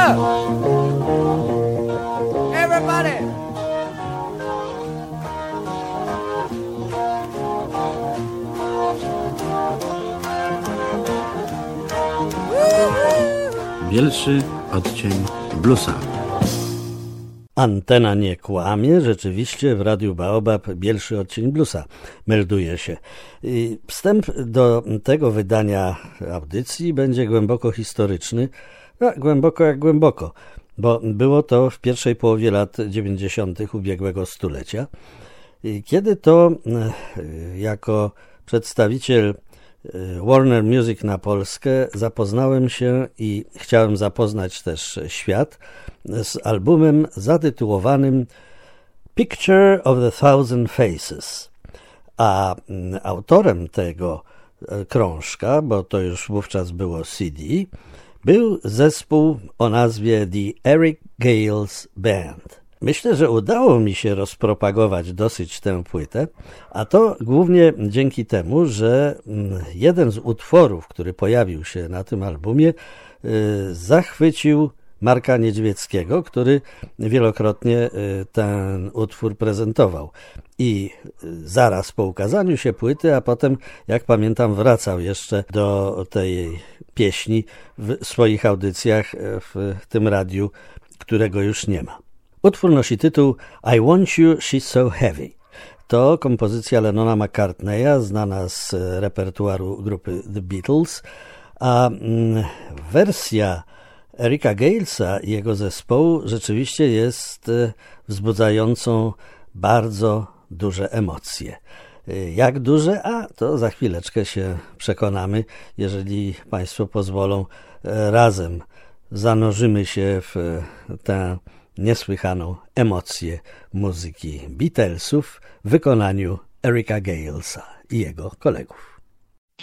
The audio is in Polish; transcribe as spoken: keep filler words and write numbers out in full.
Everybody. Bielszy odcień bluesa. Antena nie kłamie, rzeczywiście w Radiu Baobab bielszy odcień bluesa melduje się. I wstęp do tego wydania audycji będzie głęboko historyczny, no, głęboko jak głęboko, bo było to w pierwszej połowie lat dziewięćdziesiątych ubiegłego stulecia, kiedy to jako przedstawiciel Warner Music na Polskę zapoznałem się i chciałem zapoznać też świat z albumem zatytułowanym Picture of the Thousand Faces, a autorem tego krążka, bo to już wówczas było C D, był zespół o nazwie The Eric Gales Band. Myślę, że udało mi się rozpropagować dosyć tę płytę, a to głównie dzięki temu, że jeden z utworów, który pojawił się na tym albumie, zachwycił Marka Niedźwieckiego, który wielokrotnie ten utwór prezentował. I zaraz po ukazaniu się płyty, a potem, jak pamiętam, wracał jeszcze do tej pieśni w swoich audycjach w tym radiu, którego już nie ma. Utwór nosi tytuł I Want You, She's So Heavy. To kompozycja Lennona McCartneya, znana z repertuaru grupy The Beatles, a mm, wersja Erika Galesa i jego zespołu rzeczywiście jest wzbudzającą bardzo duże emocje. Jak duże? A to za chwileczkę się przekonamy, jeżeli Państwo pozwolą. Razem zanurzymy się w tę niesłychaną emocję muzyki Beatlesów w wykonaniu Erika Galesa i jego kolegów.